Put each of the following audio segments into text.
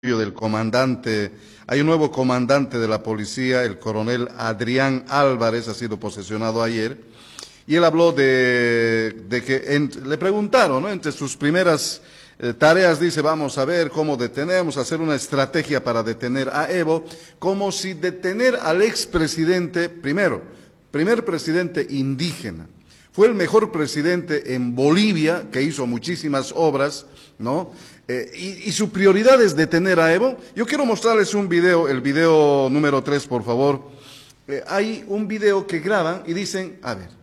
del comandante, hay un nuevo comandante de la policía, el coronel Adrián Álvarez, ha sido posesionado ayer, y él habló de que le preguntaron, ¿no? Entre sus primeras tareas, dice, vamos a ver cómo detenemos, hacer una estrategia para detener a Evo, como si detener al expresidente, primer presidente indígena. Fue el mejor presidente en Bolivia, que hizo muchísimas obras, ¿no? Y su prioridad es detener a Evo. Yo quiero mostrarles un video, el video número 3, por favor. Hay un video que graban y dicen, a ver,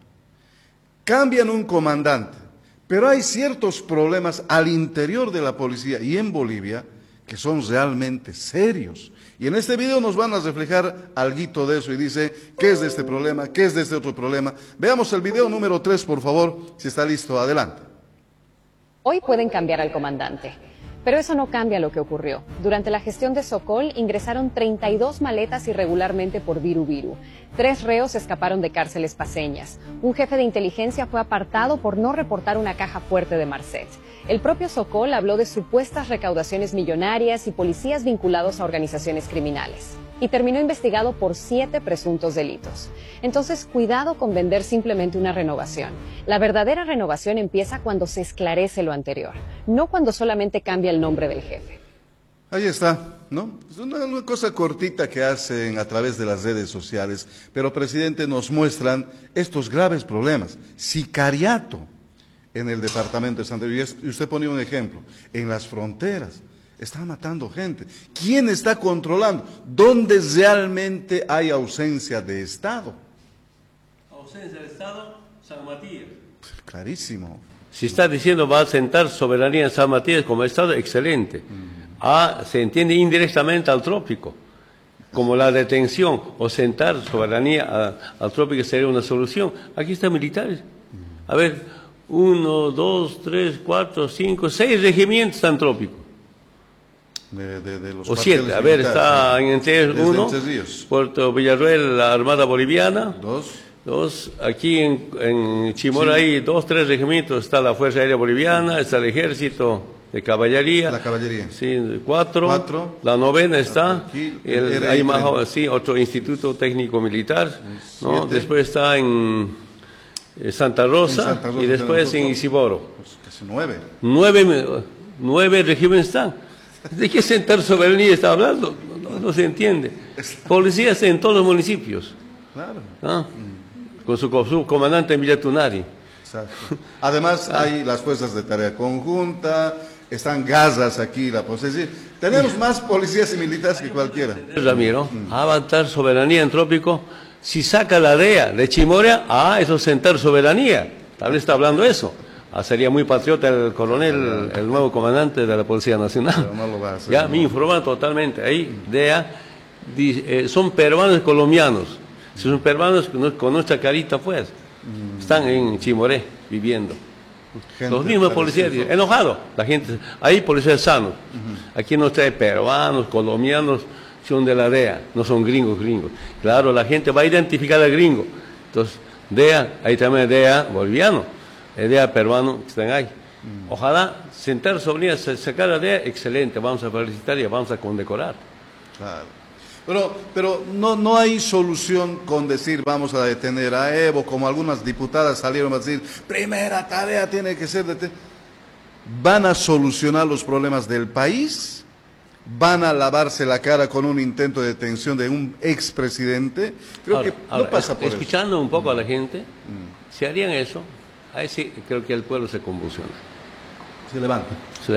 cambian un comandante, pero hay ciertos problemas al interior de la policía y en Bolivia que son realmente serios. Y en este video nos van a reflejar alguito de eso y dice, ¿qué es de este problema? ¿Qué es de este otro problema? Veamos el video número 3, por favor, si está listo, adelante. Hoy pueden cambiar al comandante, pero eso no cambia lo que ocurrió. Durante la gestión de Sokol ingresaron 32 maletas irregularmente por Viru Viru. 3 reos escaparon de cárceles paceñas. Un jefe de inteligencia fue apartado por no reportar una caja fuerte de Marcet. El propio Sokol habló de supuestas recaudaciones millonarias y policías vinculados a organizaciones criminales. Y terminó investigado por 7 presuntos delitos. Entonces, cuidado con vender simplemente una renovación. La verdadera renovación empieza cuando se esclarece lo anterior, no cuando solamente cambia el nombre del jefe. Ahí está, ¿no? Es una cosa cortita que hacen a través de las redes sociales, pero, presidente, nos muestran estos graves problemas. Sicariato en el departamento de Santa Cruz. Y usted ponía un ejemplo, en las fronteras. Están matando gente. ¿Quién está controlando? ¿Dónde realmente hay ausencia de Estado? Ausencia de Estado, San Matías. Clarísimo. Si está diciendo va a sentar soberanía en San Matías como Estado, excelente. Se entiende indirectamente al trópico, como la detención o sentar soberanía al trópico sería una solución. Aquí están militares. A ver, 1, 2, 3, 4, 5, 6 regimientos están trópicos. De los o 7, a ver, está en Entre 1, Puerto Villarruel, la Armada Boliviana. 2, aquí en Chimora hay 2, 3 regimientos, está la Fuerza Aérea Boliviana, está el Ejército de Caballería. La Caballería. Sí, 4, la 9ª está, hay más, sí, otro Instituto Técnico Militar, ¿no? Después está en Santa Rosa, y después en Isiboro. Pues casi 9. 9 regímenes están. ¿De qué sentar soberanía está hablando? No se entiende. Policías en todos los municipios. Claro. ¿Ah? Con su comandante en Villa Tunari. Exacto. Además hay las fuerzas de tarea conjunta, están gazas aquí, la posesión. Tenemos más policías y militares que cualquiera. Ramiro, avanzar soberanía en trópico. Si saca la DEA de Chimoria, eso es sentar soberanía. Tal vez está hablando eso. Sería muy patriota el coronel, el nuevo comandante de la Policía Nacional. No lo va a hacer, ya me informan totalmente. Ahí, DEA, son peruanos y colombianos. Si son peruanos con nuestra carita, pues, están en Chimoré viviendo. Los mismos policías, enojados. La gente, ahí policías sanos. Aquí no trae peruanos, colombianos, son de la DEA, no son gringos. Claro, la gente va a identificar al gringo. Entonces, DEA, ahí también hay DEA boliviano. DEA peruano que están ahí. Ojalá sentar sobre ella, sacar la DEA, excelente, vamos a felicitar y vamos a condecorar. Claro. Pero no hay solución con decir vamos a detener a Evo, como algunas diputadas salieron a decir, primera tarea tiene que ser detener. ¿Van a solucionar los problemas del país? ¿Van a lavarse la cara con un intento de detención de un expresidente? Creo que no pasa por eso. Escuchando un poco a la gente, si harían eso, ahí sí creo que el pueblo se convulsiona. Se levanta.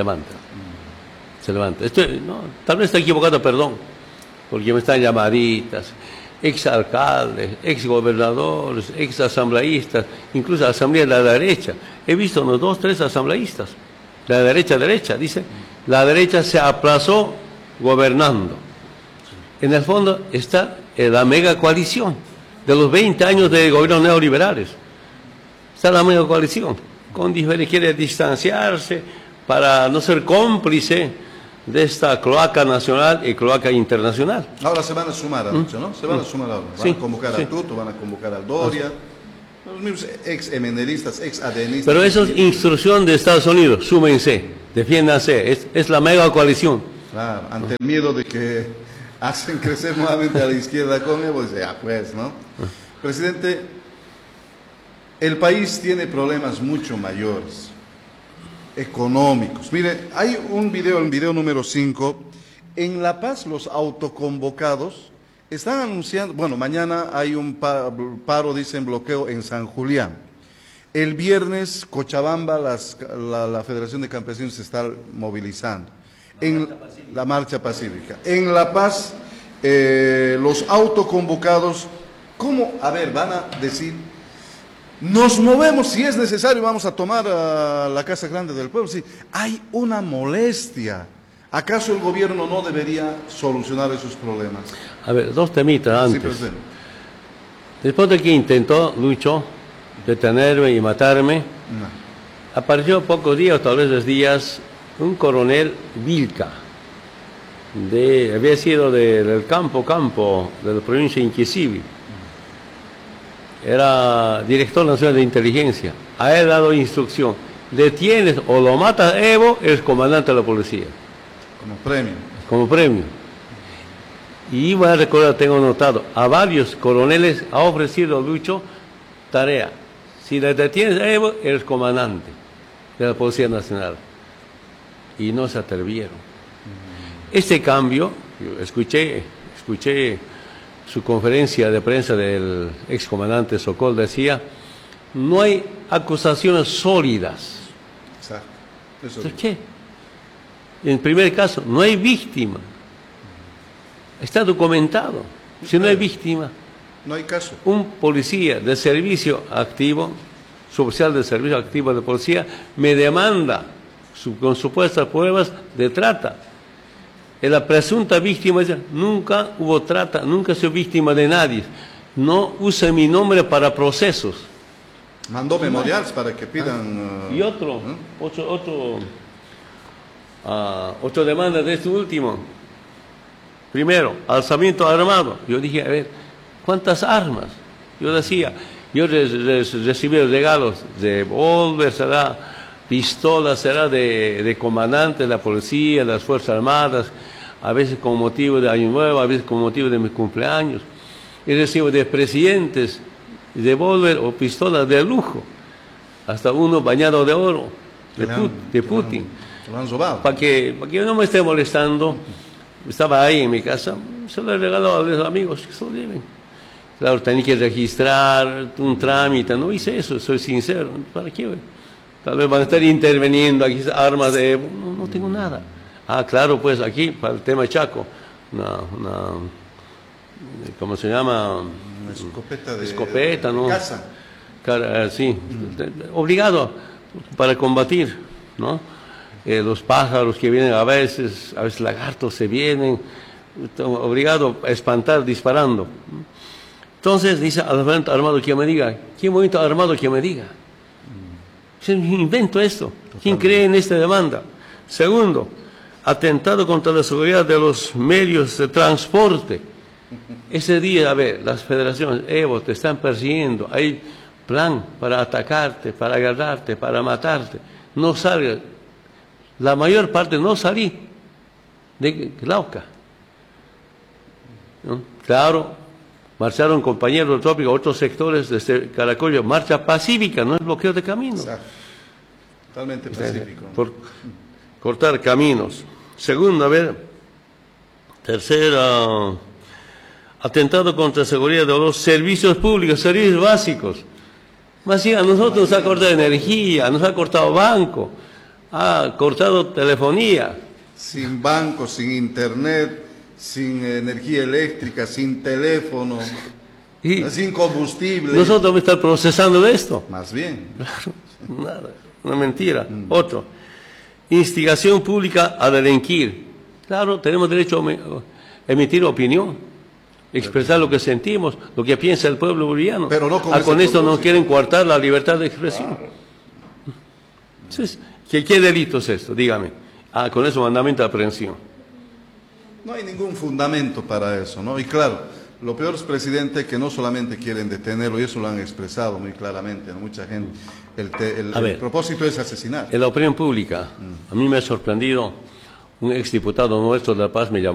Se levanta. Tal vez está equivocado, perdón, porque me están llamaditas, exalcaldes, exgobernadores, exasambleístas, incluso asamblea de la derecha. He visto unos 2, 3 asambleístas. La derecha, dice, la derecha se aplazó gobernando. En el fondo está la mega coalición de los 20 años de gobiernos neoliberales. Está la mega coalición, quiere distanciarse para no ser cómplice de esta cloaca nacional y cloaca internacional. Ahora se van a sumar a mucho, ¿no? Se van a sumar ahora. Van a convocar a Tuto, van a convocar a Doria, los mismos ex-emeneristas, ex-adenistas. Pero eso es instrucción de Estados Unidos, súmense, defiéndanse, es la mega coalición. Claro, ante el miedo de que hacen crecer nuevamente a la izquierda con Evo, dice, pues, ¿no? Presidente, el país tiene problemas mucho mayores, económicos. Mire, hay un video, el video número 5, en La Paz los autoconvocados están anunciando, bueno, mañana hay un paro, dicen, bloqueo en San Julián. El viernes, Cochabamba, la Federación de Campesinos se está movilizando. En la marcha pacífica. En La Paz, los autoconvocados, ¿cómo? A ver, van a decir, nos movemos, si es necesario, vamos a tomar a la Casa Grande del Pueblo. Sí, hay una molestia. ¿Acaso el gobierno no debería solucionar esos problemas? A ver, dos temitas antes. Sí, presidente. Después de que intentó Lucho detenerme y matarme, No. apareció pocos días, tal vez 10 días, un coronel Vilca, había sido del campo de la provincia de Inquisibi. Era director nacional de inteligencia. A él ha dado instrucción: detienes o lo matas a Evo, eres comandante de la policía. Como premio. Como premio. Y voy a recordar, tengo notado, a varios coroneles ha ofrecido a Lucho tarea: si le detienes a Evo, eres comandante de la Policía Nacional. Y no se atrevieron. Este cambio, yo escuché su conferencia de prensa del excomandante Sokol, decía, no hay acusaciones sólidas. Exacto. Eso ¿Entonces qué? En primer caso, no hay víctima. Está documentado. Si no hay víctima, no hay caso. un policía de servicio activo, suboficial de servicio activo de policía, me demanda con supuestas pruebas de trata. La presunta víctima dice, nunca hubo trata, nunca soy víctima de nadie. No use mi nombre para procesos. Mandó memoriales para que pidan... Y otra demanda de este último. Primero, alzamiento armado. Yo dije, a ver, ¿cuántas armas? Yo decía, yo recibí regalos de revólver, será pistola, será de comandante de la policía, de las Fuerzas Armadas, a veces con motivo de Año Nuevo, a veces con motivo de mi cumpleaños. Y recibo de presidentes revólver o pistolas de lujo, hasta uno bañado de oro, de Putin. Lo han robado. Para que no me esté molestando, estaba ahí en mi casa, se lo he regalado a los amigos que se lo lleven. Claro, tenía que registrar un trámite, no hice eso, soy sincero. ¿Para qué? Tal vez van a estar interviniendo aquí armas de... No tengo nada. Ah, claro, pues aquí, para el tema Chaco, ¿cómo se llama? Una escopeta de... Escopeta, ¿no? Casa. Sí, obligado para combatir, ¿no? Los pájaros que vienen a veces lagartos se vienen, obligado a espantar disparando. Entonces dice al movimiento armado que me diga, ¿qué movimiento armado que me diga? Yo invento esto. ¿Quién cree en esta demanda? Segundo, atentado contra la seguridad de los medios de transporte. Ese día, a ver, las federaciones, Evo, te están persiguiendo, hay plan para atacarte, para agarrarte, para matarte. No salgas. La mayor parte no salí de Glauca. ¿No? Claro, marcharon compañeros del trópico, otros sectores desde Caracollo, marcha pacífica, no es bloqueo de caminos. Totalmente pacífico. Por cortar caminos. Segundo, a ver, tercera, atentado contra la seguridad de los servicios públicos, servicios básicos. Más bien, a nosotros nos ha cortado energía, nos ha cortado banco, ha cortado telefonía. Sin banco, sin internet, sin energía eléctrica, sin teléfono, sin combustible. Nosotros vamos a estar procesando de esto. Más bien. Claro, nada, una mentira. Otro, instigación pública a delinquir. Claro, tenemos derecho a emitir opinión, expresar lo que sentimos, lo que piensa el pueblo boliviano. Pero no con con esto no propósito. quieren coartar la libertad de expresión. Claro. Entonces, ¿qué delito es esto? Dígame. Con eso mandamiento de aprehensión. No hay ningún fundamento para eso, ¿no? Y claro, lo peor es, presidente, que no solamente quieren detenerlo, y eso lo han expresado muy claramente, ¿no? Mucha gente. El propósito es asesinar. En la opinión pública, a mí me ha sorprendido un exdiputado nuestro de La Paz me llamó.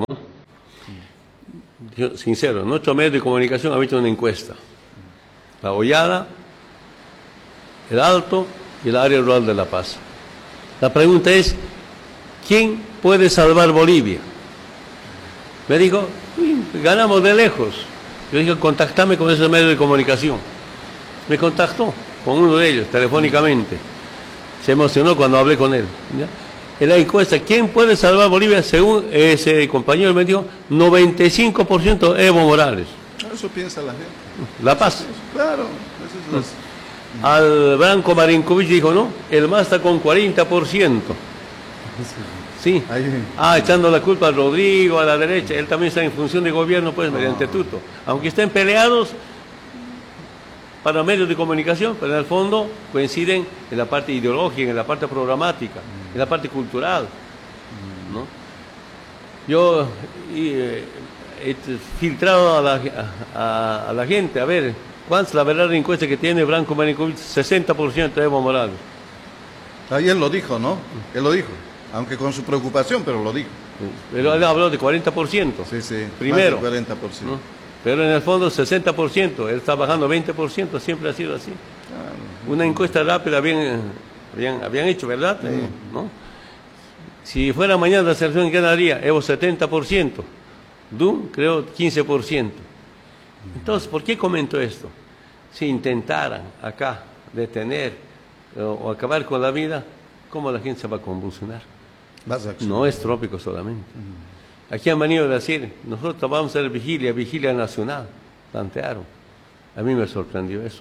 Yo, sincero, nuestro medio de comunicación ha hecho una encuesta. La Hollada, el Alto y el área rural de La Paz. La pregunta es, ¿quién puede salvar Bolivia? Me dijo, ganamos de lejos. Yo dije, contactame con ese medio de comunicación. Me contactó con uno de ellos, telefónicamente. Se emocionó cuando hablé con él. ¿Ya? En la encuesta, ¿quién puede salvar Bolivia? Según ese compañero me dijo, 95% Evo Morales. Eso piensa la gente. La Paz. Claro. Eso es Al Branco Marinkovic dijo, no, el MAS está con 40%. Sí. Echando la culpa a Rodrigo, a la derecha. Él también está en función de gobierno, pues, mediante tuto. Aunque estén peleados para medios de comunicación, pero en el fondo coinciden en la parte ideológica, en la parte programática, en la parte cultural, ¿no? Yo he filtrado a la gente, a ver, ¿cuánta es la verdadera encuesta que tiene Branco Marinkovic? 60% de Evo Morales. Ahí él lo dijo, ¿no? Él lo dijo. Aunque con su preocupación, pero lo dijo. Pero él habló de 40%. Sí. Primero. Más del 40%. ¿No? Pero en el fondo 60%. Él está bajando 20%. Siempre ha sido así. Una encuesta rápida habían hecho, ¿verdad? Sí. ¿No? Si fuera mañana la selección, ganaría Evo 70%. DUM, creo, 15%. Entonces, ¿por qué comento esto? Si intentaran acá detener o acabar con la vida, ¿cómo la gente se va a convulsionar? No es trópico solamente. Aquí han venido a decir, nosotros vamos a hacer vigilia nacional. Plantearon. A mí me sorprendió eso.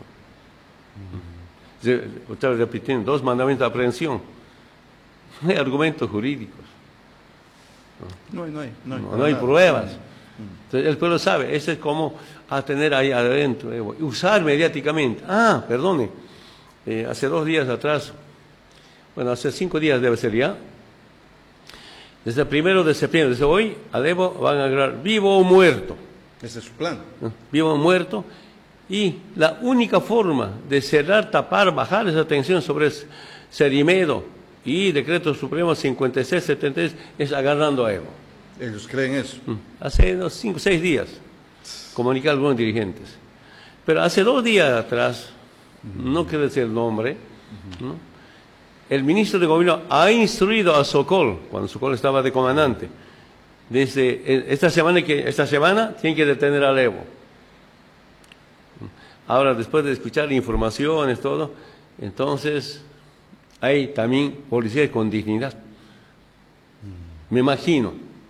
Ustedes repitiendo, 2 mandamientos de aprehensión. No hay argumentos jurídicos. No hay pruebas. Entonces, el pueblo sabe, eso es como a tener ahí adentro, usar mediáticamente. Perdone, hace 2 días atrás, bueno, hace 5 días debe ser ya, desde el 1 de septiembre, desde hoy, a Evo van a agarrar vivo o muerto. Ese es su plan. Vivo o muerto, y la única forma de cerrar, tapar, bajar esa tensión sobre Cerimedo y Decreto Supremo 5673 es agarrando a Evo. Ellos creen eso. Hace 5 o 6 días, comunicar a algunos dirigentes. Pero hace 2 días atrás, no quiero decir el nombre, ¿no? El ministro de Gobierno ha instruido a Sokol, cuando Sokol estaba de comandante, desde esta semana tienen que detener al Evo. Ahora, después de escuchar informaciones, todo, entonces hay también policías con dignidad. Me imagino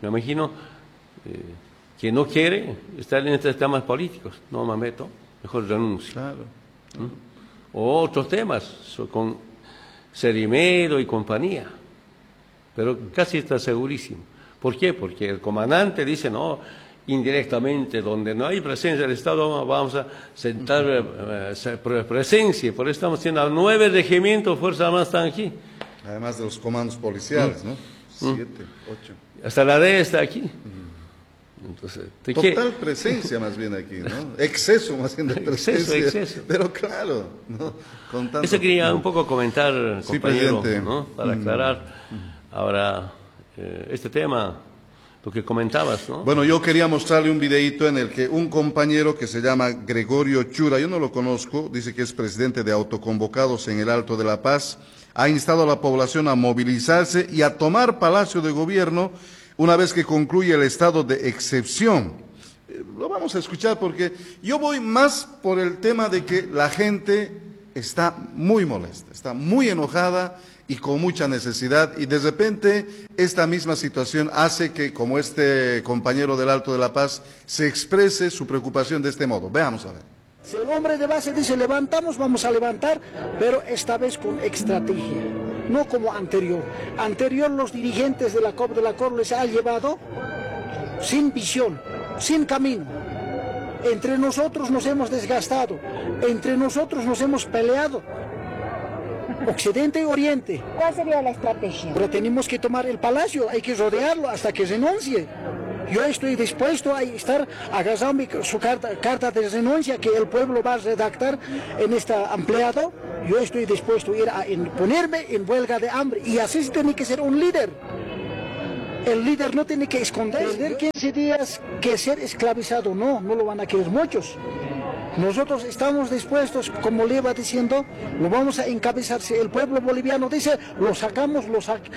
que no quiere estar en estos temas políticos. No me meto, mejor renuncio. Claro. O otros temas, con Cerimedo y compañía. Pero casi está segurísimo. ¿Por qué? Porque el comandante dice, no, indirectamente, donde no hay presencia del Estado, vamos a sentar presencia. Por eso estamos haciendo 9 regimientos de Fuerzas Armadas están aquí. Además de los comandos policiales, ¿no? 7, 8. Hasta la D está aquí. Entonces, total presencia más bien aquí, ¿no? Exceso más bien de presencia. Exceso. Pero claro, ¿no? Con tanto... Eso quería un poco comentar, compañero, presidente, ¿no? Para aclarar. Ahora, este tema, lo que comentabas, ¿no? Bueno, yo quería mostrarle un videíto en el que un compañero que se llama Gregorio Chura, yo no lo conozco, dice que es presidente de autoconvocados en el Alto de La Paz, ha instado a la población a movilizarse y a tomar Palacio de Gobierno una vez que concluye el estado de excepción. Lo vamos a escuchar porque yo voy más por el tema de que la gente está muy molesta, está muy enojada y con mucha necesidad, y de repente esta misma situación hace que, como este compañero del Alto de La Paz, se exprese su preocupación de este modo. Veamos a ver. Si el hombre de base dice levantamos, vamos a levantar, pero esta vez con estrategia, no como anterior. Anterior los dirigentes de la COP les ha llevado sin visión, sin camino. Entre nosotros nos hemos desgastado, entre nosotros nos hemos peleado. Occidente y Oriente. ¿Cuál sería la estrategia? Pero tenemos que tomar el palacio, hay que rodearlo hasta que renuncie. Yo estoy dispuesto a estar agarrando su carta de renuncia que el pueblo va a redactar en esta ampliado. Yo estoy dispuesto a ir a ponerme en huelga de hambre, y así tiene que ser un líder. El líder no tiene que esconder. Perder 15 días que ser esclavizado, no lo van a querer muchos. Nosotros estamos dispuestos, como le iba diciendo, lo vamos a encabezar. Si el pueblo boliviano dice, lo sacamos,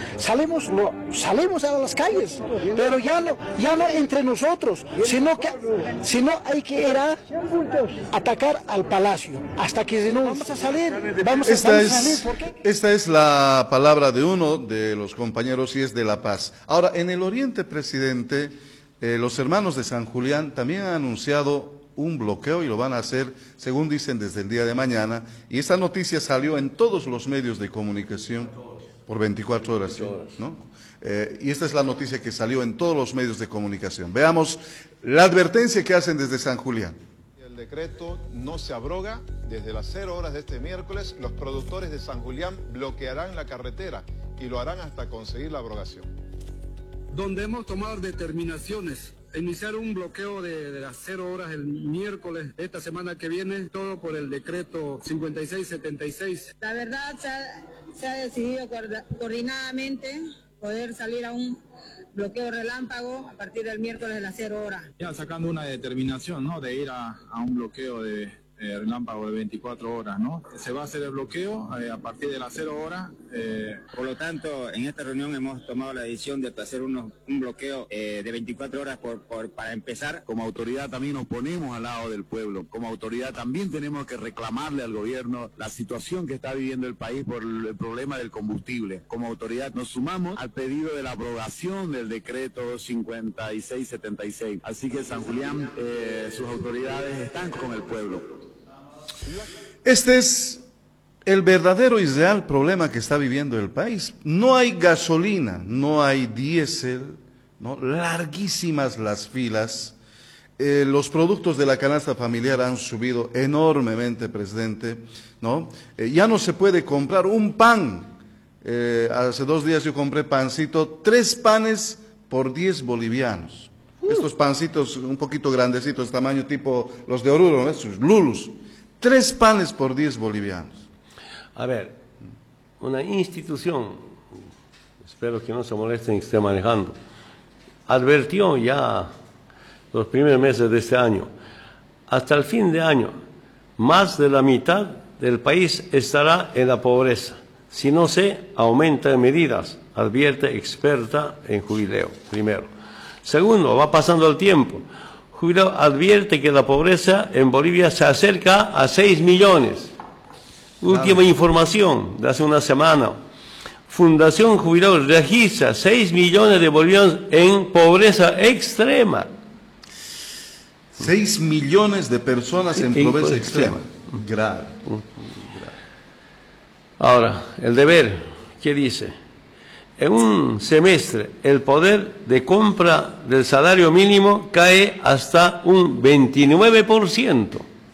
salimos a las calles, pero ya no entre nosotros, sino hay que ir a atacar al palacio, hasta que no vamos a salir, vamos a salir. ¿Por qué? Esta es la palabra de uno de los compañeros y es de La Paz. Ahora, en el Oriente, presidente, los hermanos de San Julián también han anunciado un bloqueo y lo van a hacer, según dicen, desde el día de mañana. Y esta noticia salió en todos los medios de comunicación por 24 horas, ¿sí? ¿No? Y esta es la noticia que salió en todos los medios de comunicación. Veamos la advertencia que hacen desde San Julián. El decreto no se abroga. Desde las 0 horas de este miércoles, los productores de San Julián bloquearán la carretera y lo harán hasta conseguir la abrogación. Donde hemos tomado determinaciones. Iniciar un bloqueo de las 0 horas el miércoles de esta semana que viene, todo por el decreto 5676. La verdad se ha decidido coordinadamente poder salir a un bloqueo relámpago a partir del miércoles de las 0 horas. Ya sacando una determinación, ¿no?, de ir a un bloqueo de relámpago de 24 horas, ¿no? Se va a hacer el bloqueo a partir de las 0 horas. Por lo tanto, en esta reunión hemos tomado la decisión de hacer un bloqueo de 24 horas para empezar. Como autoridad también nos ponemos al lado del pueblo. Como autoridad también tenemos que reclamarle al gobierno la situación que está viviendo el país por el problema del combustible. Como autoridad nos sumamos al pedido de la aprobación del decreto 5676. Así que San Julián, sus autoridades están con el pueblo. Este es el verdadero y real problema que está viviendo el país. No hay gasolina, no hay diésel, ¿no? Larguísimas las filas. Los productos de la canasta familiar han subido enormemente, presidente, ¿no? Ya no se puede comprar un pan. Hace 2 días yo compré pancito, 3 panes por 10 bolivianos. Estos pancitos un poquito grandecitos, tamaño tipo los de Oruro, ¿no? Esos lulus. 3 panes por 10 bolivianos. A ver, una institución, espero que no se molesten que esté manejando, advirtió ya los primeros meses de este año, hasta el fin de año, más de la mitad del país estará en la pobreza, si no se aumentan medidas, advierte experta en jubileo, primero. Segundo, va pasando el tiempo. Jubileo advierte que la pobreza en Bolivia se acerca a 6 millones. Última información de hace una semana. Fundación Jubileo registra 6 millones de bolivianos en pobreza extrema. 6 millones de personas en pobreza extrema. Grave. Ahora, el deber, ¿qué dice? En un semestre, el poder de compra del salario mínimo cae hasta un 29%.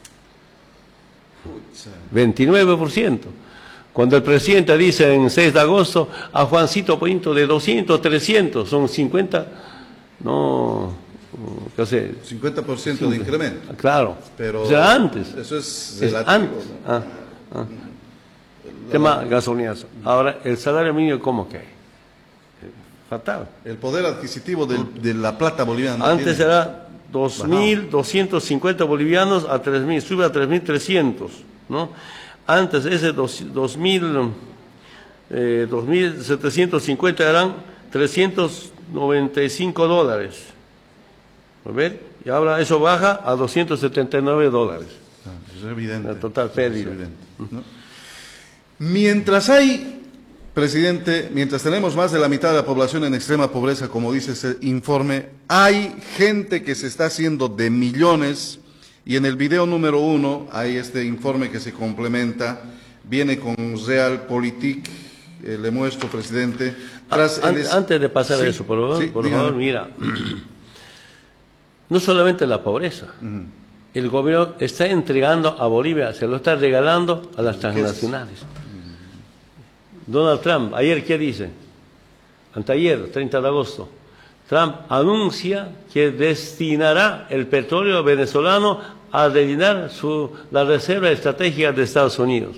29%. Cuando el presidente dice en 6 de agosto a Juancito Pinto de 200, 300, son 50, no, ¿qué sé? 50% de incremento. Claro, pero o sea, antes. Eso es relativo, antes. ¿no? Tema gasolinazo. Ahora, el salario mínimo, ¿cómo cae? Fatal. El poder adquisitivo de la plata boliviana. Antes era 2.250 bolivianos a 3.000, sube a 3.300, ¿no? Antes ese 2.750 eran $395. ¿A ver? Y ahora eso baja a $279. Es evidente. La total pérdida. Es evidente, ¿no? Mientras hay, presidente, mientras tenemos más de la mitad de la población en extrema pobreza, como dice ese informe, hay gente que se está haciendo de millones, y en el video número 1 hay este informe que se complementa, viene con Realpolitik, le muestro, presidente. Antes de pasar a eso, por favor, mira, no solamente la pobreza, el gobierno está entregando a Bolivia, se lo está regalando a las transnacionales. Donald Trump, ayer, ¿qué dice? Anteayer, 30 de agosto, Trump anuncia que destinará el petróleo venezolano a rellenar la reserva estratégica de Estados Unidos.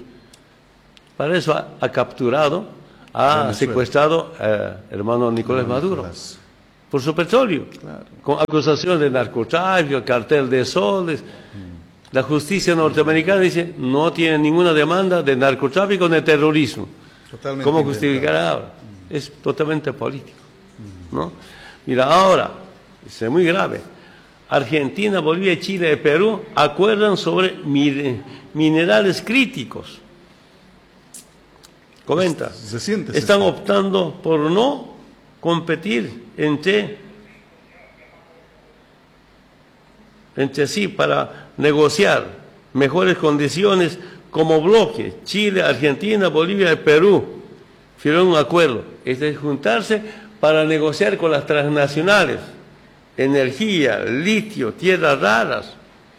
Para eso ha capturado, ha secuestrado al hermano Nicolás Maduro. por su petróleo, con acusaciones de narcotráfico, cartel de soles. La justicia norteamericana dice no tiene ninguna demanda de narcotráfico ni terrorismo. Totalmente ¿Cómo inventado. justificará ahora? Es totalmente político, ¿no? Mira, ahora, es muy grave. Argentina, Bolivia, Chile y Perú acuerdan sobre minerales críticos. Comenta. Se siente. Están optando por no competir entre sí para negociar mejores condiciones como bloque. Chile, Argentina, Bolivia y Perú firmaron un acuerdo. Es de juntarse para negociar con las transnacionales. Energía, litio, tierras raras.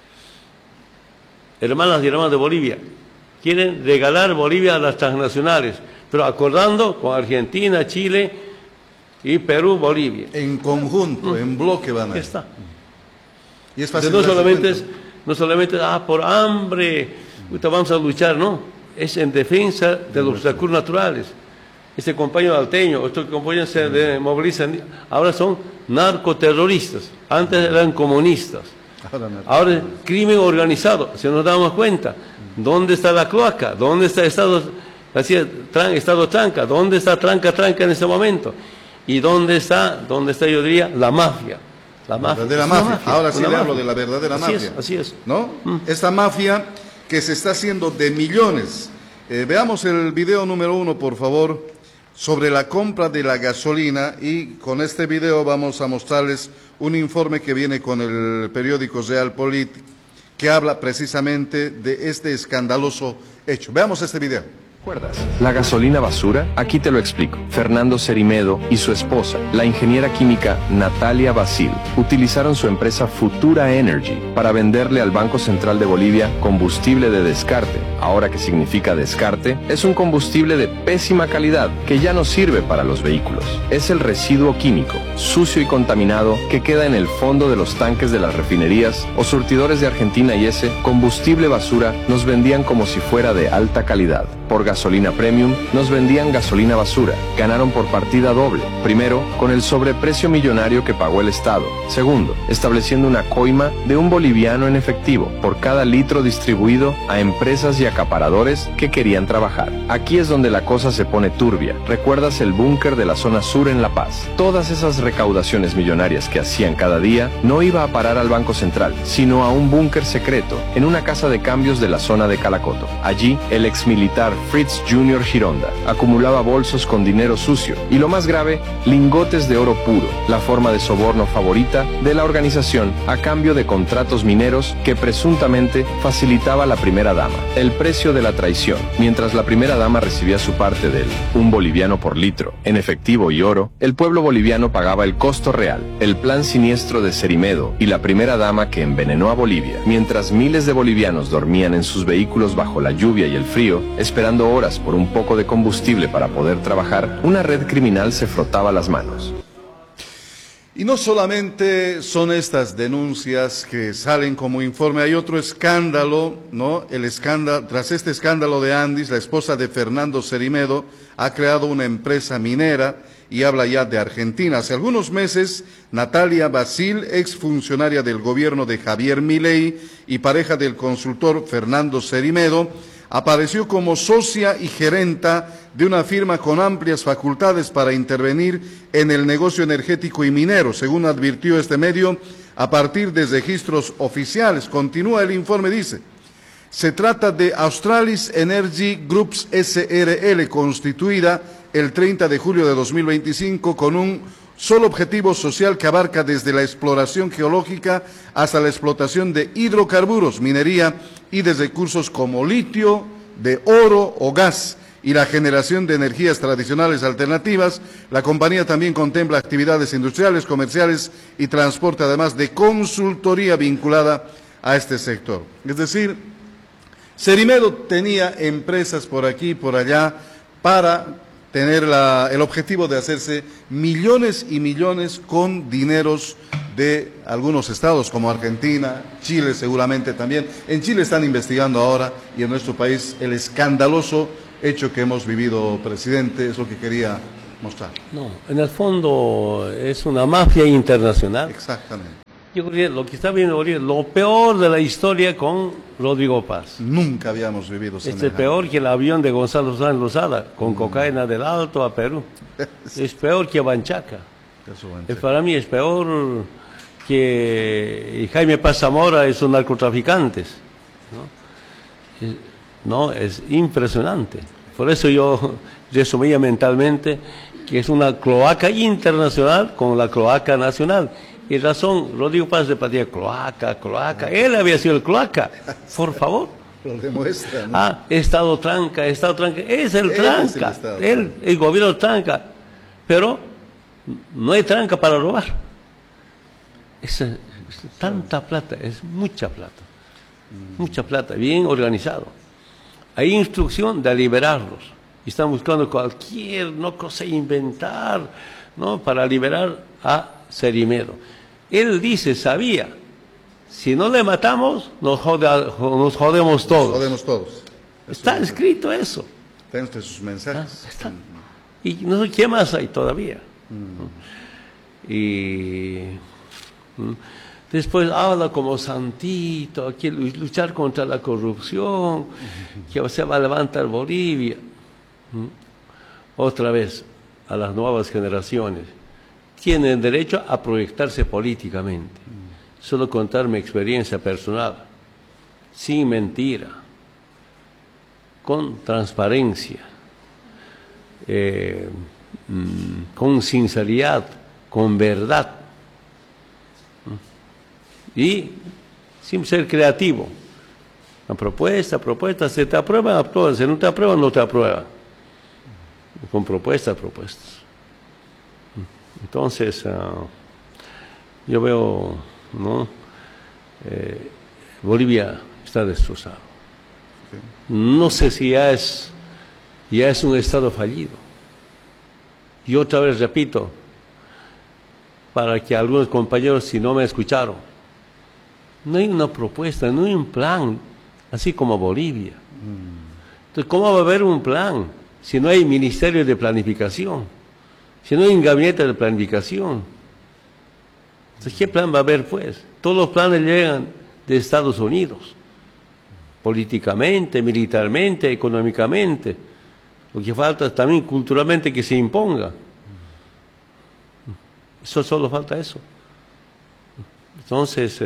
Hermanas y hermanos de Bolivia quieren regalar Bolivia a las transnacionales, pero acordando con Argentina, Chile y Perú, Bolivia. En conjunto, en bloque van a ir. Está. Y es fácil. Entonces, no solamente por hambre, vamos a luchar, no. Es en defensa de los recursos naturales. Este compañero alteño, estos compañeros se movilizan, ahora son narcoterroristas, antes eran comunistas, ahora es crimen organizado, si nos damos cuenta, ¿dónde está la cloaca? ¿Dónde está Estado tranca? ¿Dónde está tranca en este momento? ¿Y dónde está, yo diría, la mafia? La verdadera mafia. Ahora sí le hablo de la verdadera mafia. Así es. ¿No? Esta mafia que se está haciendo de millones. Veamos el video número 1, por favor, sobre la compra de la gasolina, y con este video vamos a mostrarles un informe que viene con el periódico Realpolitik, que habla precisamente de este escandaloso hecho. Veamos este video. La gasolina basura, aquí te lo explico. Fernando Cerimedo y su esposa, la ingeniera química Natalia Basil, utilizaron su empresa Futura Energy para venderle al Banco Central de Bolivia combustible de descarte. Ahora, ¿qué significa descarte? Es un combustible de pésima calidad que ya no sirve para los vehículos. Es el residuo químico, sucio y contaminado, que queda en el fondo de los tanques de las refinerías o surtidores de Argentina, y ese combustible basura nos vendían como si fuera de alta calidad. Por gasolina premium, nos vendían gasolina basura. Ganaron por partida doble. Primero, con el sobreprecio millonario que pagó el Estado. Segundo, estableciendo una coima de $1 en efectivo por cada litro distribuido a empresas y acaparadores que querían trabajar. Aquí es donde la cosa se pone turbia. ¿Recuerdas el búnker de la zona sur en La Paz? Todas esas recaudaciones millonarias que hacían cada día no iba a parar al Banco Central, sino a un búnker secreto en una casa de cambios de la zona de Calacoto. Allí, el exmilitar Fritz Jr. Gironda acumulaba bolsos con dinero sucio y, lo más grave, lingotes de oro puro, la forma de soborno favorita de la organización a cambio de contratos mineros que presuntamente facilitaba la primera dama. El precio de la traición: mientras la primera dama recibía su parte del $1 por litro en efectivo y oro, el pueblo boliviano pagaba el costo real, el plan siniestro de Cerimedo y la primera dama que envenenó a Bolivia, mientras miles de bolivianos dormían en sus vehículos bajo la lluvia y el frío, esperando horas por un poco de combustible para poder trabajar. Una red criminal se frotaba las manos. Y no solamente son estas denuncias que salen como informe, hay otro escándalo, ¿no? Tras este escándalo de Andis, la esposa de Fernando Cerimedo ha creado una empresa minera y habla ya de Argentina. Hace algunos meses, Natalia Basil, exfuncionaria del gobierno de Javier Milei y pareja del consultor Fernando Cerimedo, apareció como socia y gerenta de una firma con amplias facultades para intervenir en el negocio energético y minero, según advirtió este medio, a partir de registros oficiales. Continúa el informe, dice: se trata de Australis Energy Groups SRL, constituida el 30 de julio de 2025 con un solo objetivo social que abarca desde la exploración geológica hasta la explotación de hidrocarburos, minería y de recursos como litio, de oro o gas, y la generación de energías tradicionales alternativas. La compañía también contempla actividades industriales, comerciales y transporte, además de consultoría vinculada a este sector. Es decir, Cerimedo tenía empresas por aquí y por allá para tener el objetivo de hacerse millones y millones con dineros de algunos estados como Argentina, Chile seguramente también. En Chile están investigando ahora, y en nuestro país el escandaloso hecho que hemos vivido, presidente, es lo que quería mostrar. No, en el fondo es una mafia internacional. Exactamente. Yo creo que lo que está viendo Bolivia, lo peor de la historia con Rodrigo Paz. Nunca habíamos vivido semejante. Es peor que el avión de Gonzalo Sáenz Lozada, con cocaína del Alto a Perú. Es peor que Banchaca. Para mí es peor que Jaime Paz Zamora y sus narcotraficantes. ¿No? Es impresionante. Por eso yo resumía mentalmente que es una cloaca internacional con la cloaca nacional. Y razón, Rodrigo Paz repartía cloaca. Él había sido el cloaca, por favor. Lo demuestra, ¿no? Estado tranca. Es el tranca. El gobierno tranca. Pero no hay tranca para robar. Es tanta plata, es mucha plata. Mucha plata, bien organizado. Hay instrucción de liberarlos. Están buscando cualquier cosa inventar, ¿no? Para liberar a Cerimedo. Él dice, sabía, si no le matamos, nos jodemos todos. Nos jodemos todos. Está escrito eso. Está entre sus mensajes. Está. Y no sé qué más hay todavía. Y después habla como santito, que luchar contra la corrupción, que se va a levantar Bolivia. Otra vez, a las nuevas generaciones. Tienen derecho a proyectarse políticamente. Solo contar mi experiencia personal, sin mentira, con transparencia, con sinceridad, con verdad. Y sin ser creativo. Una propuesta, se te aprueba, si no te aprueba, no te aprueba. Con propuestas. Entonces, yo veo, ¿no? Bolivia está destrozado. No sé si ya es un Estado fallido. Y otra vez repito, para que algunos compañeros, si no me escucharon, no hay una propuesta, no hay un plan, así como Bolivia. Entonces, ¿cómo va a haber un plan si no hay ministerio de planificación? Si no hay un gabinete de planificación. Entonces, ¿qué plan va a haber, pues? Todos los planes llegan de Estados Unidos, políticamente, militarmente, económicamente. Lo que falta es también culturalmente que se imponga. Eso solo falta eso. Entonces,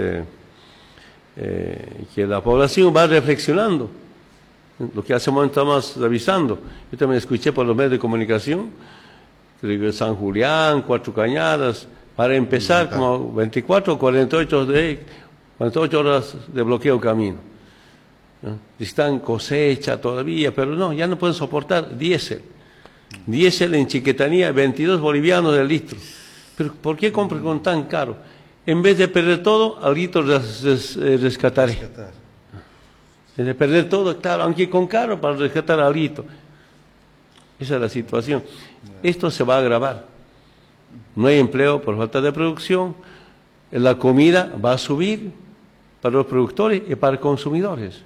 que la población va reflexionando. Lo que hace un momento estamos revisando. Yo también escuché por los medios de comunicación, San Julián, Cuatro Cañadas, para empezar como 24 o 48 horas de bloqueo camino. ¿No? Están cosecha todavía, pero no, ya no pueden soportar diésel. Diésel en Chiquitanía, 22 bolivianos el litro. Pero ¿por qué compran con tan caro? En vez de perder todo, algo rescataré. En vez de perder todo, claro, aunque con caro, para rescatar algo. Esa es la situación. Esto se va a agravar. No hay empleo por falta de producción. La comida va a subir para los productores y para los consumidores.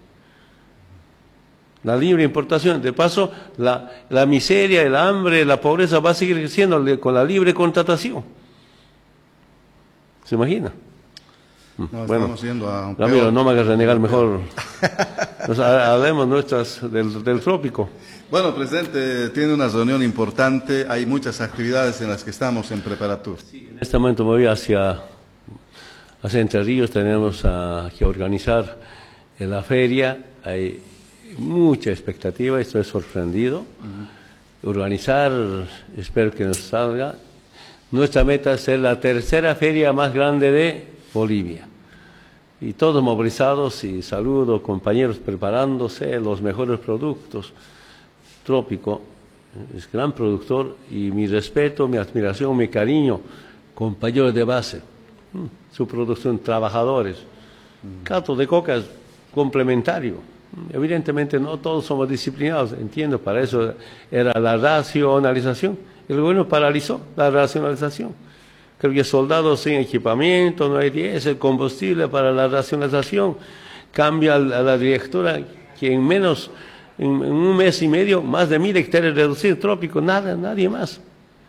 La libre importación. De paso, la miseria, el hambre, la pobreza va a seguir creciendo con la libre contratación. ¿Se imagina? No, bueno, estamos yendo a un Ramiro, no me hagas renegar, mejor hablemos del trópico. Bueno, presidente, tiene una reunión importante, hay muchas actividades en las que estamos en preparatura. Sí, en este momento me voy hacia Entre Ríos, tenemos que organizar la feria, hay mucha expectativa, estoy sorprendido. Organizar, espero que nos salga. Nuestra meta es ser la tercera feria más grande de Bolivia. Y todos movilizados, y saludo compañeros preparándose los mejores productos. Trópico es gran productor y mi respeto, mi admiración, mi cariño, compañeros de base, su producción, trabajadores. Cato de coca es complementario. Evidentemente no todos somos disciplinados, entiendo, para eso era la racionalización. El gobierno paralizó la racionalización. Creo que soldados sin equipamiento, no hay diésel, combustible para la racionalización. Cambia a la directora que en un mes y medio, más de 1000 hectáreas reducidos, trópico, nadie más.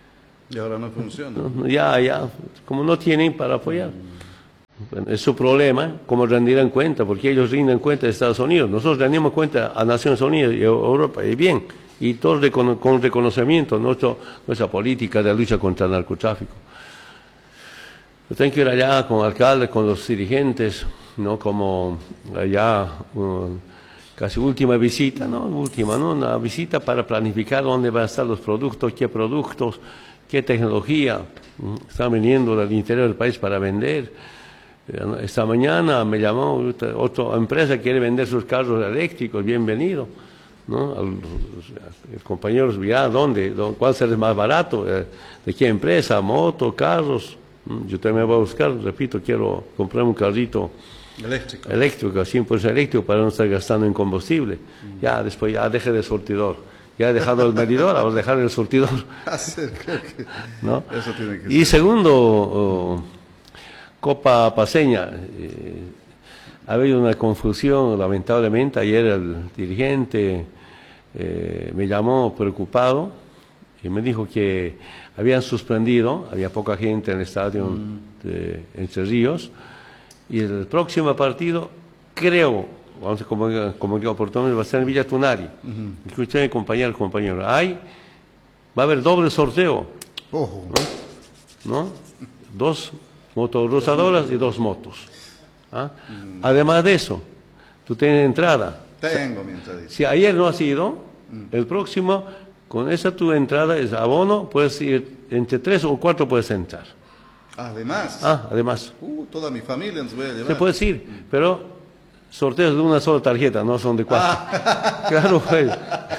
Y ahora no funciona. Ya, como no tienen para apoyar. Bueno, es su problema, cómo rendirán cuenta, porque ellos rinden cuenta de Estados Unidos. Nosotros rendimos cuenta a Naciones Unidas y a Europa, y bien, y todos con reconocimiento nuestra política de lucha contra el narcotráfico. Yo tengo que ir allá con el alcalde, con los dirigentes, ¿no? Como allá, casi última visita, ¿no? Una visita para planificar dónde van a estar los productos, qué tecnología están viniendo del interior del país para vender. Esta mañana me llamó otra empresa que quiere vender sus carros eléctricos, bienvenido, ¿no? El compañero dirá cuál será más barato, de qué empresa, moto, carros. Yo también voy a buscar, repito, quiero comprar un carrito eléctrico, 100% eléctrico, para no estar gastando en combustible. Ya después ya deje de surtidor. Ya he dejado el medidor, ahora dejar el surtidor. ¿No? Eso tiene que ser. Y segundo, Copa Paceña. Ha habido una confusión, lamentablemente. Ayer el dirigente me llamó preocupado y me dijo que habían suspendido, había poca gente en el estadio de Entre Ríos, y el próximo partido, creo, vamos a comunicar oportunamente, va a ser en Villa Tunari. Escuché compañero, va a haber doble sorteo, ¿no? 2 motorrozadoras y 2 motos. Además de eso, tú tienes entrada. Tengo mi entrada. Si ayer no has ido, el próximo, con esa tu entrada es abono, puedes ir entre 3 o 4 puedes entrar. Además. Además. Toda mi familia nos voy a llevar. Te puedes ir, pero sorteos de una sola tarjeta, no son de 4. Claro, pues.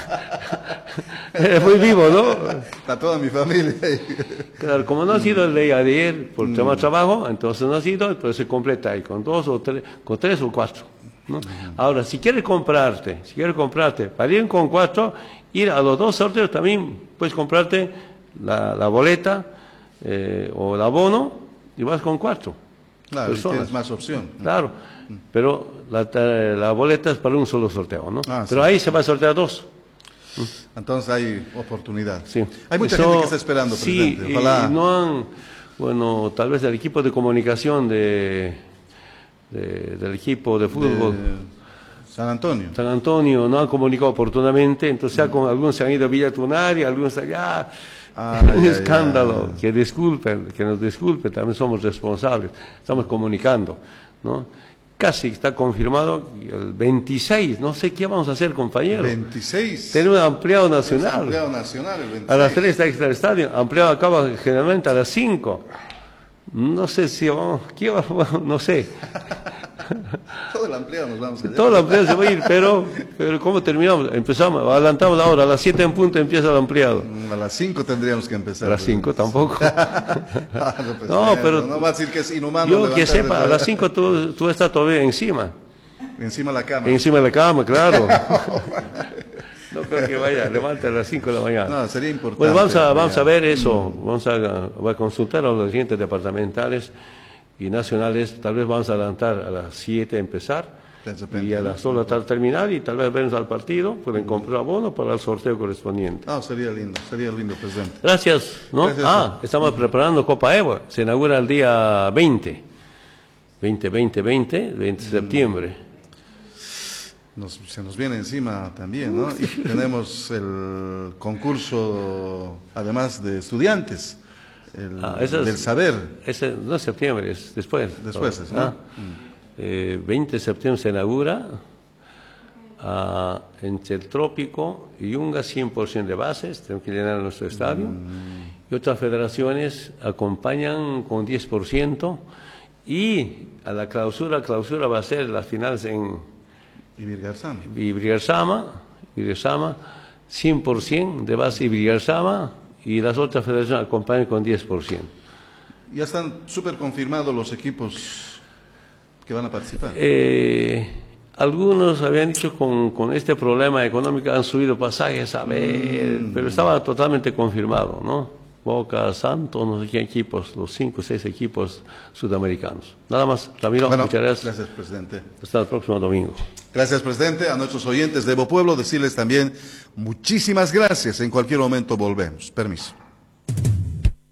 Es muy vivo, ¿no? Está toda mi familia ahí. Claro, como no ha sido el de ayer por tema de trabajo, entonces no ha sido, entonces se completa ahí con 2 o 3, con 3 o 4. ¿No? Ahora, si quieres comprarte, para ir con 4, ir a los 2 sorteos también puedes comprarte la boleta o el abono y vas con 4. Claro, y personas. tienes más opción. Claro, pero la boleta es para un solo sorteo, ¿no? Pero ahí se va a sortear 2. Entonces hay oportunidad. Sí. Hay mucha gente que está esperando, presidente. Ojalá. Bueno, tal vez el equipo de comunicación del equipo de fútbol San Antonio. San Antonio no han comunicado oportunamente, entonces ya con algunos se han ido a Villa Tunari, algunos allá. Un escándalo, que nos disculpen, también somos responsables, estamos comunicando, ¿no? Casi está confirmado el 26, no sé qué vamos a hacer, compañero. 26. Tenemos un ampliado nacional. Ampliado nacional, el 26. A las 3 está el estadio, ampliado acaba generalmente a las 5. No sé si vamos, no sé. Todo el ampliado nos vamos a llevar. Todo el ampliado se va a ir, pero ¿cómo terminamos? Adelantamos ahora, a las 7 en punto empieza el ampliado. A las 5 tendríamos que empezar. A las 5 tampoco. Pero no va a decir que es inhumano. Yo que sepa, a las 5 tú estás todavía encima. Encima de la cama. Encima de la cama, claro. No creo que vaya, levanta a las 5 de la mañana. No, sería importante. Bueno, vamos a ver eso, vamos a consultar a los dirigentes departamentales y nacionales, tal vez vamos a adelantar a las 7 empezar y a las 2 de la tarde terminar y tal vez vernos al partido, pueden comprar abono para el sorteo correspondiente. Sería lindo, presidente. Gracias, ¿no? Gracias. Estamos preparando Copa Evo, se inaugura el día 20 de septiembre. Se nos viene encima también, ¿no? Y tenemos el concurso, además de estudiantes, del saber. Ese no es septiembre, es después. Después, ¿no? 20 de septiembre se inaugura entre el Trópico y Yunga, 100% de bases, tenemos que llenar nuestro estadio. Y otras federaciones acompañan con 10%. Y a la clausura va a ser las finales en Ibirgarzama, 100% de base Ibirgarzama, y las otras federaciones acompañan con 10%. ¿Ya están súper confirmados los equipos que van a participar? Algunos habían dicho con este problema económico han subido pasajes, pero estaba totalmente confirmado, ¿no? Boca, Santos, no sé qué equipos, los 5 o 6 equipos sudamericanos. Nada más, Ramiro, muchas gracias. Gracias, presidente. Hasta el próximo domingo. Gracias, presidente. A nuestros oyentes de Evo Pueblo, decirles también muchísimas gracias. En cualquier momento volvemos. Permiso.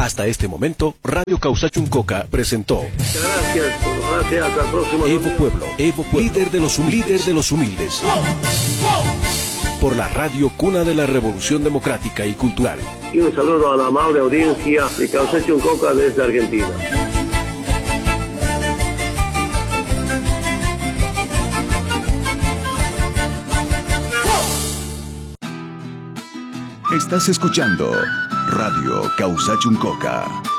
Hasta este momento, Radio Causachuncoca presentó Gracias, hasta el próximo Evo Pueblo, líder de los humildes. Por la radio cuna de la Revolución Democrática y Cultural. Y un saludo a la amable audiencia de Causachuncoca desde Argentina. Estás escuchando Radio Causachuncoca.